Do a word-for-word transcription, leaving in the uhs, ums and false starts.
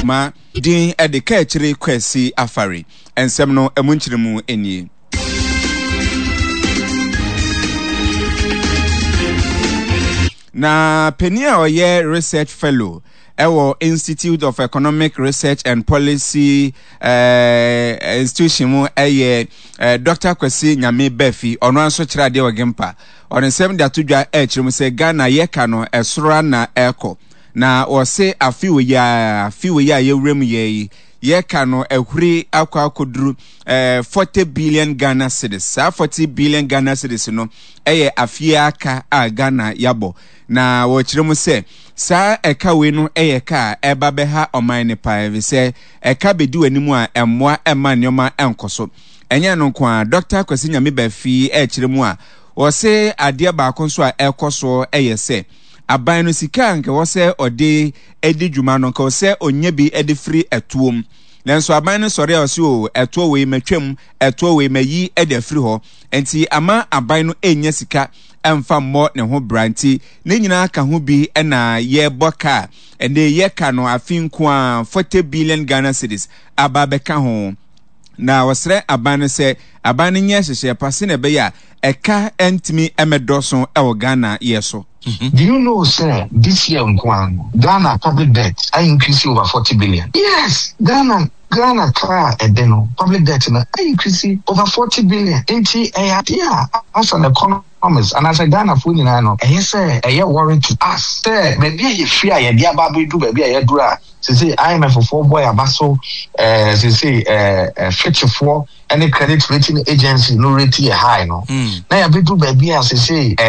Juma din e de ka chire Kwesi Afare ensem no emunchiremu enie. Na Penia Oye Research Fellow Ewo Institute of Economic Research and Policy uh, institution mu eye uh, Doctor Kwesi Nyame Befi ono anso kira de ogempa ono sem da tudwa e kire mu se Ghana ye ka no esora na eko na o se afiwe ya afiwe ya ye wrem ye ye ka no ehuri akwa akoduru uh, forty billion Ghana cedis sa forty billion Ghana cedis no eye afie aka a Ghana yabo na wo kire mu se sa eka we no eyeka eba beha oman ne pa se eka bedu animu a emmoa ema nyoma enkoso enya no kwa Doctor Kwesi Nyame Befi e kire mu a wo se ade ba akonso a ekoso eye se aban no sika nke wo se ode edi dwuma no ka se onye bi edi free etuom nanso aban no sori a se o etuo we matwam etuo we mayi edi free ho enti ama aban no enya sika emfa mo ne ho branti ne nyina ka ho bi na ye boka ene ye ka no afinku a forty billion Ghana cedis ababeka ho na wasre aban se aban nye hyehye pase ne be ya eka entimi emedoso e wo Ghana yeso. Do you know, sir, this year in Kwan, Ghana public debt I increased over forty billion. Yes, Ghana Ghana car and then public debt I increased over forty billion. Ain't yeah, as an economist, and as a Ghana food in I know, and yes, sir, a year warrant to us. Sir, maybe you fear a dear baby do baby a dra. They say I M F for four boy abaso, uh, they say uh, fetch for any credit rating agency no rating high no. Now you do baby as they say.